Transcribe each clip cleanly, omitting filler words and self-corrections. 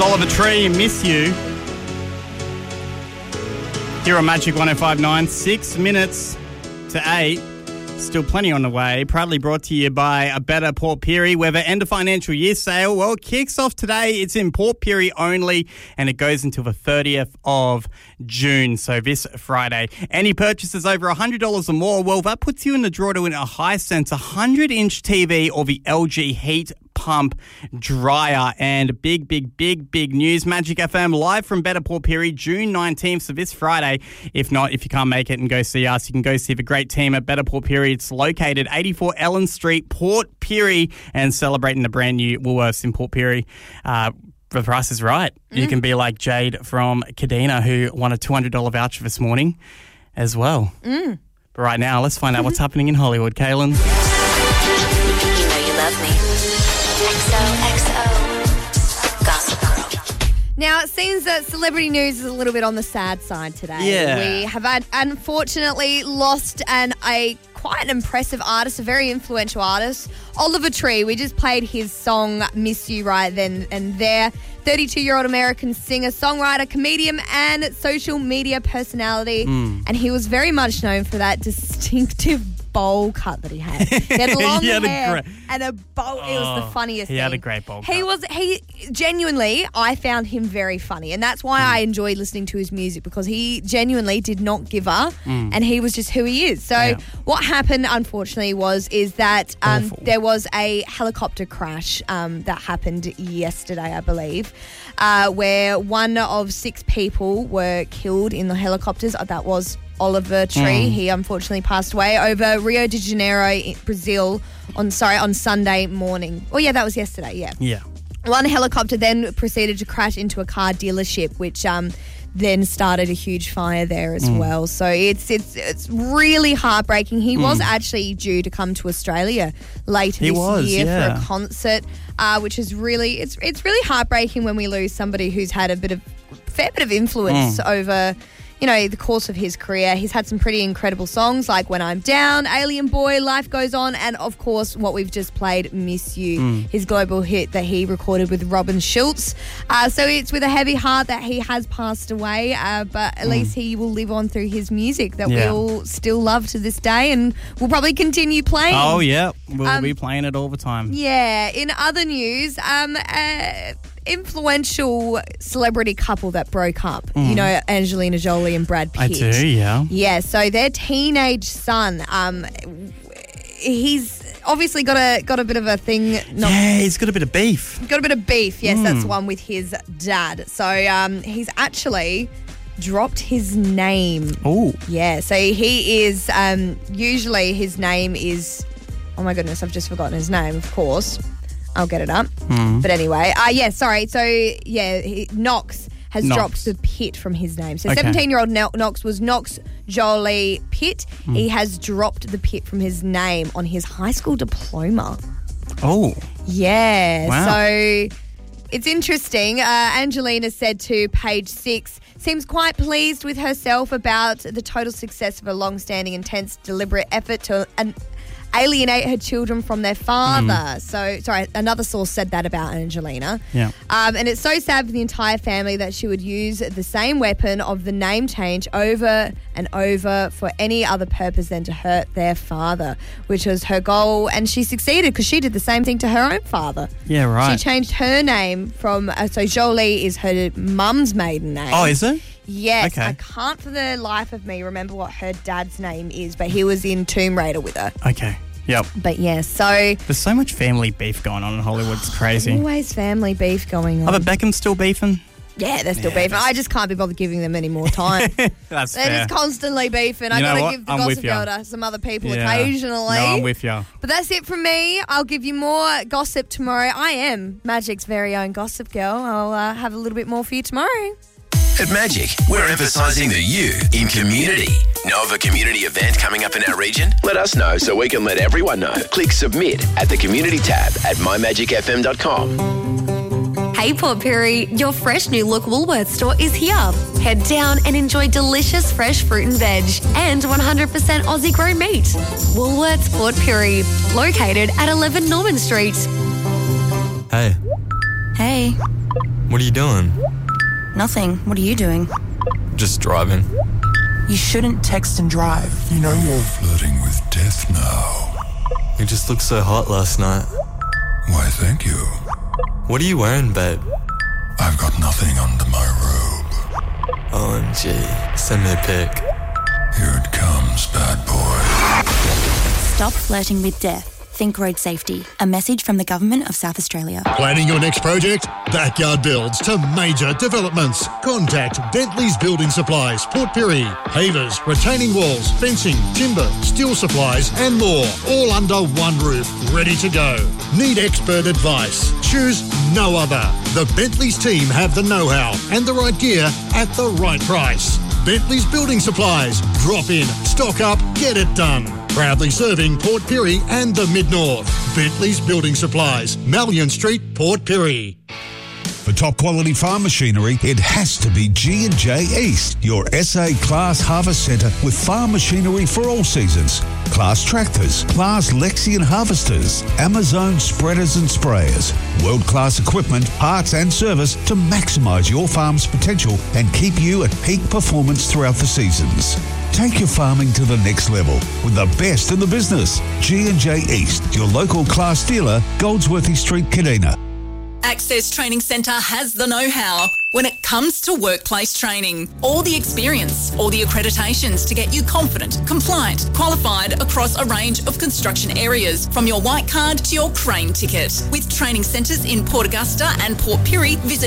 Oliver Tree, Miss You. Here on Magic 105.9, 6 minutes to 8. Still plenty on the way. Proudly brought to you by a Better Port Pirie, where the end of financial year sale, well, kicks off today. It's in Port Pirie only, and it goes until the 30th of June, so this Friday. Any purchases over $100 or more, well, that puts you in the draw to win a Hisense 100-inch TV or the LG Heat Pump dryer. And big news. Magic FM live from Better Port Pirie, June 19th, so this Friday. If not, if you can't make it and go see us, you can go see the great team at Better Port Pirie. It's located 84 Ellen Street, Port Pirie, and celebrating the brand new Woolworths in Port Pirie. The price is right. You can be like Jade from Kadena, who won a $200 voucher this morning as well. But right now, let's find out what's happening in Hollywood. Kaylin. You know you love me. XOXO Gossip Girl. Now, it seems that celebrity news is a little bit on the sad side today. Yeah. We have unfortunately lost a quite an impressive artist, a very influential artist, Oliver Tree. We just played his song Miss You right then and there. 32-year-old American singer, songwriter, comedian, and social media personality. And he was very much known for that distinctive bowl cut that he had. He had long hair and a bowl. It was the funniest thing. He had a great bowl cut. He genuinely, I found him very funny, and that's why I enjoyed listening to his music, because he genuinely did not give up, and he was just who he is. So what happened, unfortunately, is that there was a helicopter crash that happened yesterday, I believe, where one of 6 people were killed in the helicopters. That was Oliver Tree. He unfortunately passed away over Rio de Janeiro, Brazil, on Sunday morning. Oh, yeah, that was yesterday, yeah. One helicopter then proceeded to crash into a car dealership, which then started a huge fire there as well. So it's really heartbreaking. He was actually due to come to Australia later this year for a concert, which is really it's really heartbreaking when we lose somebody who's had a fair bit of influence over, you know, the course of his career. He's had some pretty incredible songs like When I'm Down, Alien Boy, Life Goes On, and of course what we've just played, Miss You, his global hit that he recorded with Robin Schulz. So it's with a heavy heart that he has passed away, but at least he will live on through his music that we'll still love to this day, and we'll probably continue playing. Oh, yeah. We'll be playing it all the time. Yeah. In other news, influential celebrity couple that broke up. You know, Angelina Jolie and Brad Pitt. I do, yeah. Yeah, so their teenage son, he's obviously got a bit of a thing. He's got a bit of beef. Got a bit of beef, yes, that's the one with his dad. So he's actually dropped his name. Oh. Yeah, so he is, usually his name is, oh my goodness, I've just forgotten his name, of course. I'll get it up. But anyway, sorry. So, Knox has dropped the Pitt from his name. So 17-year-old Knox was Knox Jolie Pitt. He has dropped the Pitt from his name on his high school diploma. Oh. Yeah. Wow. So it's interesting. Angelina said to Page 6, seems quite pleased with herself about the total success of a long-standing, intense, deliberate effort to alienate her children from their father. So, sorry, another source said that about Angelina. Yeah. And it's so sad for the entire family that she would use the same weapon of the name change over and over for any other purpose than to hurt their father, which was her goal. And she succeeded because she did the same thing to her own father. Yeah, right. She changed her name from, so Jolie is her mum's maiden name. Oh, is it? Yes. Okay. I can't for the life of me remember what her dad's name is, but he was in Tomb Raider with her. Okay. Yep. But yeah, so there's so much family beef going on in Hollywood. It's crazy. Always family beef going on. Are the Beckhams still beefing? Yeah, they're still beefing. I just can't be bothered giving them any more time. That's They're fair. just constantly beefing. I got to give the Gossip Girl to some other people occasionally. No, I'm with you. But that's it from me. I'll give you more gossip tomorrow. I am Magic's very own Gossip Girl. I'll have a little bit more for you tomorrow. At Magic, we're emphasising the you in community. Know of a community event coming up in our region? Let us know so we can let everyone know. Click submit at the community tab at mymagicfm.com. Hey Port Pirie, your fresh new look Woolworths store is here. Head down and enjoy delicious fresh fruit and veg and 100% Aussie grown meat. Woolworths Port Pirie, located at 11 Norman Street. Hey. Hey. What are you doing? Nothing. What are you doing? Just driving. You shouldn't text and drive. You know you're flirting with death now. You just looked so hot last night. Why, thank you. What are you wearing, babe? I've got nothing under my robe. OMG. Send me a pic. Here it comes, bad boy. Stop flirting with death. Think road safety. A message from the Government of South Australia. Planning your next project? Backyard Builds to major developments. Contact Bentley's Building Supplies, Port Pirie. Pavers, retaining walls, fencing, timber, steel supplies and more. All under one roof, ready to go. Need expert advice? Choose no other. The Bentley's team have the know-how and the right gear at the right price. Bentley's Building Supplies. Drop in, stock up, get it done. Proudly serving Port Pirie and the Mid-North. Bentley's Building Supplies, Malyon Street, Port Pirie. For top quality farm machinery, it has to be G&J East, your SA Class Harvest Centre with farm machinery for all seasons. Class tractors, Class Lexion harvesters, Amazon spreaders and sprayers, world-class equipment, parts and service to maximise your farm's potential and keep you at peak performance throughout the seasons. Take your farming to the next level with the best in the business. G&J East, your local Class dealer, Goldsworthy Street, Kadina. Access Training Centre has the know-how when it comes to workplace training. All the experience, all the accreditations to get you confident, compliant, qualified across a range of construction areas, from your white card to your crane ticket. With training centres in Port Augusta and Port Pirie, visit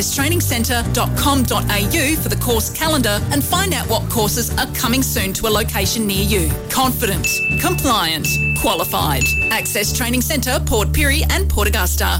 accesstrainingscentre.com.au for the course calendar and find out what courses are coming soon to a location near you. Confident, compliant, qualified. Access Training Centre, Port Pirie and Port Augusta.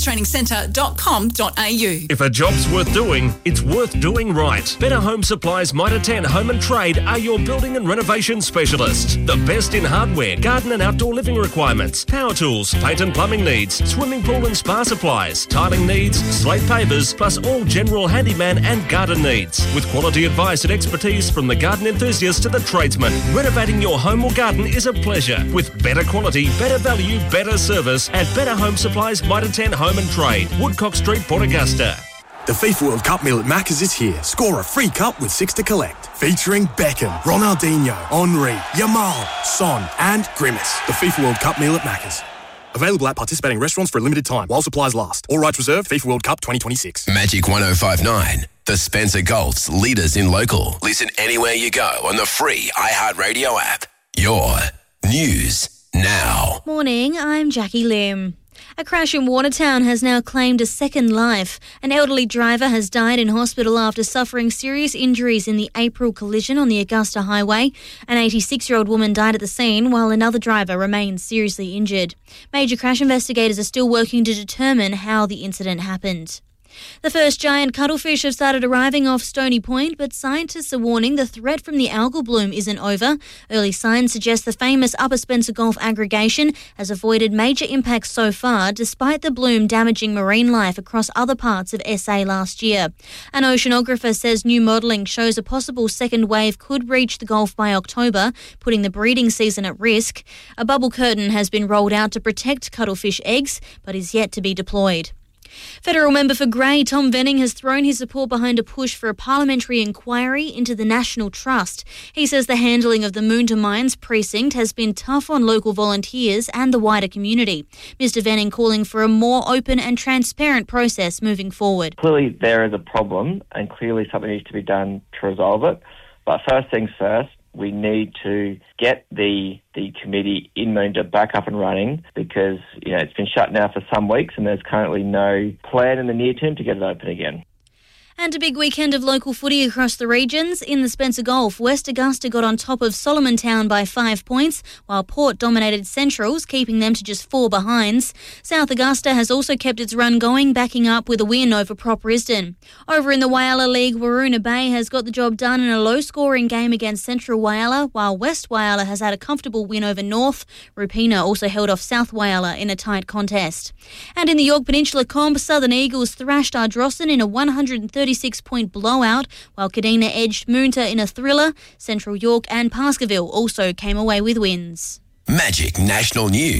accesstrainingscentre.com.au. If a job's worth doing, it's worth doing right. Better Home Supplies Mitre 10 Home and Trade are your building and renovation specialists. The best in hardware, garden and outdoor living requirements, power tools, paint and plumbing needs, swimming pool and spa supplies, tiling needs, slate pavers, plus all general handyman and garden needs. With quality advice and expertise from the garden enthusiast to the tradesman, renovating your home or garden is a pleasure. With better quality, better value, better service at Better Home Supplies Mitre 10 Home and Trade, Woodcock Street, Port Augusta. The FIFA World Cup meal at Macca's is here. Score a free cup with 6 to collect. Featuring Beckham, Ronaldinho, Henry, Yamal, Son and Grimace. The FIFA World Cup meal at Macca's. Available at participating restaurants for a limited time while supplies last. All rights reserved. FIFA World Cup 2026. Magic 105.9. The Spencer Golf's leaders in local. Listen anywhere you go on the free iHeartRadio app. Your news now. Morning, I'm Jackie Lim. A crash in Watertown has now claimed a second life. An elderly driver has died in hospital after suffering serious injuries in the April collision on the Augusta Highway. An 86-year-old woman died at the scene, while another driver remains seriously injured. Major crash investigators are still working to determine how the incident happened. The first giant cuttlefish have started arriving off Stony Point, but scientists are warning the threat from the algal bloom isn't over. Early signs suggest the famous Upper Spencer Gulf aggregation has avoided major impacts so far, despite the bloom damaging marine life across other parts of SA last year. An oceanographer says new modelling shows a possible second wave could reach the Gulf by October, putting the breeding season at risk. A bubble curtain has been rolled out to protect cuttlefish eggs, but is yet to be deployed. Federal member for Grey, Tom Venning, has thrown his support behind a push for a parliamentary inquiry into the National Trust. He says the handling of the Moonta Mines precinct has been tough on local volunteers and the wider community. Mr Venning calling for a more open and transparent process moving forward. Clearly there is a problem and clearly something needs to be done to resolve it. But first things first, we need to get the committee in Moonta back up and running because, it's been shut now for some weeks and there's currently no plan in the near term to get it open again. And a big weekend of local footy across the regions. In the Spencer Gulf, West Augusta got on top of Solomon Town by 5 points, while Port dominated Centrals, keeping them to just 4 behinds. South Augusta has also kept its run going, backing up with a win over Prop Risdon. Over in the Whyalla League, Waroona Bay has got the job done in a low-scoring game against Central Whyalla, while West Whyalla has had a comfortable win over North. Rupina also held off South Whyalla in a tight contest. And in the Yorke Peninsula Comp, Southern Eagles thrashed Ardrossan in a 136-point blowout, while Kadina edged Moonta in a thriller. Central York and Pascaville also came away with wins. Magic National News.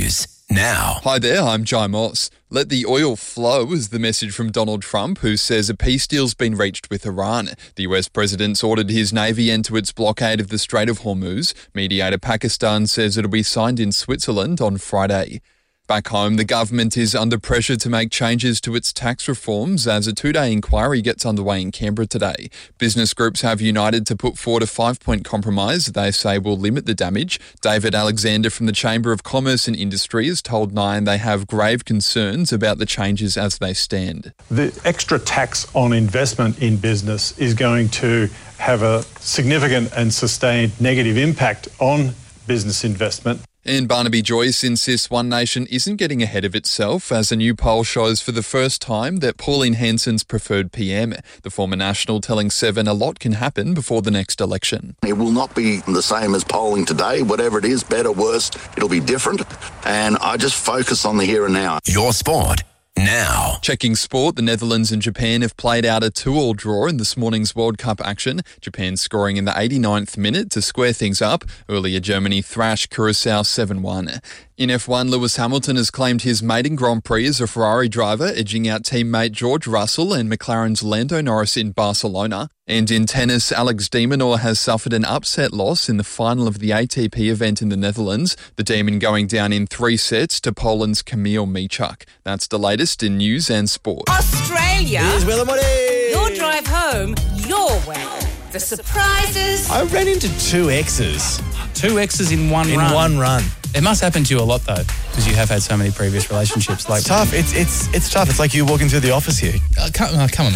now. Hi there, I'm Jai Moss. Let the oil flow is the message from Donald Trump, who says a peace deal's been reached with Iran. The US president's ordered his navy end to its blockade of the Strait of Hormuz. Mediator Pakistan says it'll be signed in Switzerland on Friday. Back home, the government is under pressure to make changes to its tax reforms as a 2-day inquiry gets underway in Canberra today. Business groups have united to put forward a 5-point compromise they say will limit the damage. David Alexander from the Chamber of Commerce and Industry has told Nine they have grave concerns about the changes as they stand. The extra tax on investment in business is going to have a significant and sustained negative impact on business investment. And Barnaby Joyce insists One Nation isn't getting ahead of itself as a new poll shows for the first time that Pauline Hanson's preferred PM. The former National telling Seven a lot can happen before the next election. It will not be the same as polling today. Whatever it is, better, worse, it'll be different. And I just focus on the here and now. Your sport now. Checking sport, the Netherlands and Japan have played out a 2-2 draw in this morning's World Cup action. Japan scoring in the 89th minute to square things up. Earlier, Germany thrashed Curacao 7-1. In F1, Lewis Hamilton has claimed his maiden Grand Prix as a Ferrari driver, edging out teammate George Russell and McLaren's Lando Norris in Barcelona. And in tennis, Alex de Minaur has suffered an upset loss in the final of the ATP event in the Netherlands, the Demon going down in 3 sets to Poland's Kamil Michuk. That's the latest in news and sport. Australia. Here's where the money. Your drive home, your way. The surprises. I ran into 2 exes. 2 exes in one run. In one run. It must happen to you a lot, though, because you have had so many previous relationships. It's tough. It's tough. It's like you walking through the office here. Come on,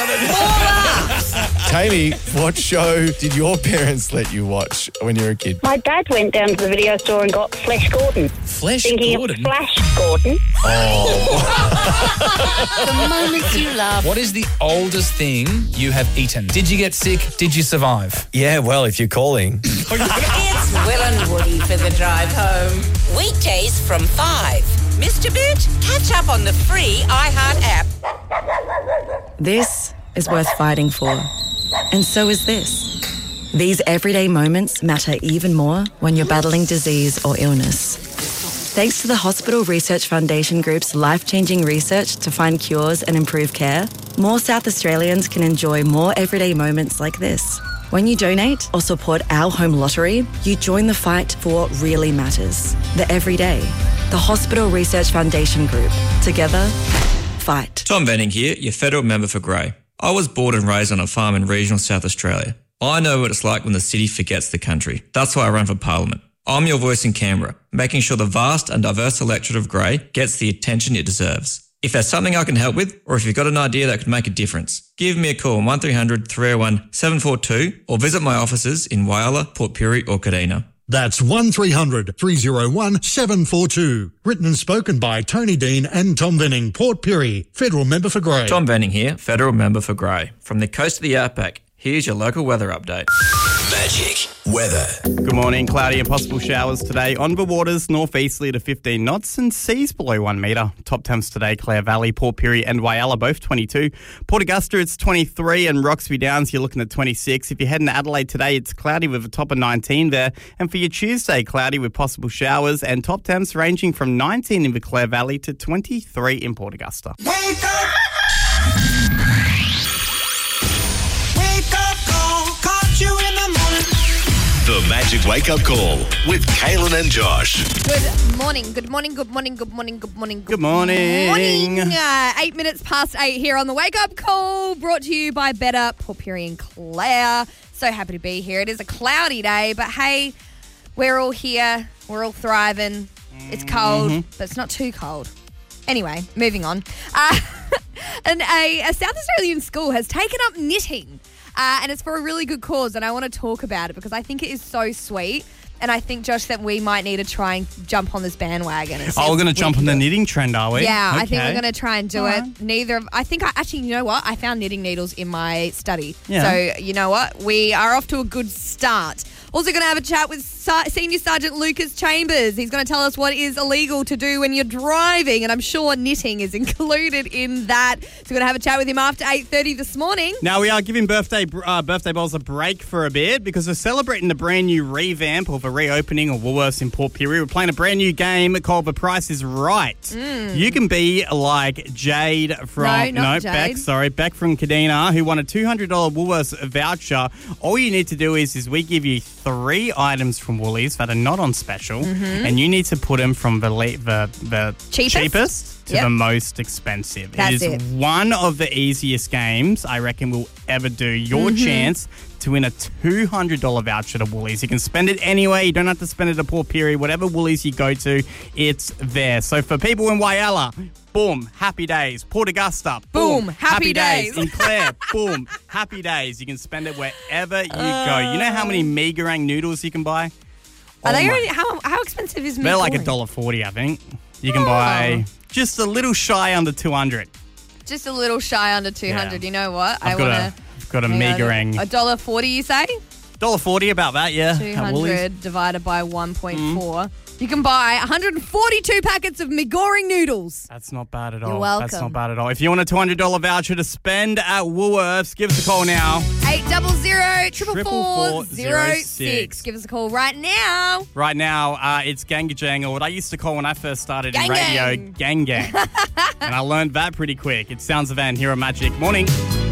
man. Tammy, what show did your parents let you watch when you were a kid? My dad went down to the video store and got Flash Gordon. Flash Thinking Gordon? Of Flash Gordon. The moments you love. What is the oldest thing you have eaten? Did you get sick? Did you survive? Yeah, well, if you're calling. It's Will and Woody for the drive home. Weekdays from 5. Missed a bit? Catch up on the free iHeart app. This is worth fighting for. And so is this. These everyday moments matter even more when you're battling disease or illness. Thanks to the Hospital Research Foundation Group's life-changing research to find cures and improve care, more South Australians can enjoy more everyday moments like this. When you donate or support our home lottery, you join the fight for what really matters. The everyday. The Hospital Research Foundation Group. Together, fight. Tom Benning here, your federal member for Grey. I was born and raised on a farm in regional South Australia. I know what it's like when the city forgets the country. That's why I run for Parliament. I'm your voice in Canberra, making sure the vast and diverse electorate of Grey gets the attention it deserves. If there's something I can help with, or if you've got an idea that could make a difference, give me a call on 1300 301 742 or visit my offices in Whyalla, Port Pirie or Kadina. That's 1300 301 742. Written and spoken by Tony Dean and Tom Venning, Port Pirie, Federal Member for Grey. Tom Venning here, Federal Member for Grey. From the coast of the Outback, here's your local weather update. Magic weather. Good morning. Cloudy and possible showers today. On the waters, northeasterly to 15 knots and seas below 1 metre. Top temps today, Clare Valley, Port Pirie and Whyalla, both 22. Port Augusta, it's 23 and Roxby Downs, you're looking at 26. If you're heading to Adelaide today, it's cloudy with a top of 19 there. And for your Tuesday, cloudy with possible showers and top temps ranging from 19 in the Clare Valley to 23 in Port Augusta. Wake up! You in the morning. The Magic Wake Up Call with Kaylin and Josh. Good morning, good morning, good morning, good morning, good morning, Good morning. morning. 8 minutes past 8 here on the Wake Up Call, brought to you by Better, Port Pirie and Clare. So happy to be here. It is a cloudy day, but hey, we're all here. We're all thriving. It's cold, but it's not too cold. Anyway, moving on. And a South Australian school has taken up knitting. And it's for a really good cause, and I want to talk about it because I think it is so sweet. And I think, Josh, that we might need to try and jump on this bandwagon. And we're going to jump on the knitting trend, are we? Yeah, okay. I think we're going to try and do it. Actually, you know what? I found knitting needles in my study. Yeah. So, you know what? We are off to a good start. Also going to have a chat with Senior Sergeant Lucas Chambers. He's going to tell us what is illegal to do when you're driving, and I'm sure knitting is included in that. So we're going to have a chat with him after 8:30 this morning. Now, we are giving birthday bowls a break for a bit because we're celebrating the brand new revamp of a reopening of Woolworths in Port Pirie. We're playing a brand new game called The Price is Right. You can be like Jade from... Beck from Kadena, who won a $200 Woolworths voucher. All you need to do is we give you 3 items from Woolies that are not on special, and you need to put them from the cheapest to the most expensive. That's it is one of the easiest games I reckon we'll ever do. Your chance to win a $200 voucher to Woolies. You can spend it anywhere. You don't have to spend it at Port Pirie. Whatever Woolies you go to, it's there. So for people in Whyalla, boom, happy days. Port Augusta, boom, happy days. In Clare, boom, happy days. You can spend it wherever you go. You know how many mee goreng noodles you can buy? Are they already, how expensive is mee They're like goreng? $1.40, I think. You can buy just a little shy under 200. Just a little shy under 200. Yeah. You know what? I've got a mee goreng. $1.40, you say? $1.40, about that, yeah. 200 divided by 1.4. You can buy 142 packets of mee goreng noodles. That's not bad at all. You're welcome. That's not bad at all. If you want a $200 voucher to spend at Woolworths, give us a call now. 800-444-06. Give us a call right now. Right now, it's Gangagang, or what I used to call when I first started in radio, Gang Gang. And I learned that pretty quick. It sounds of Van here on Magic. Morning.